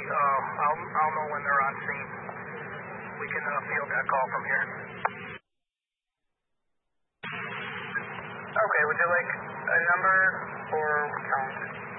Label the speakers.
Speaker 1: I'll know when they're on scene. We can field that call from here. Okay, would you like a number or count?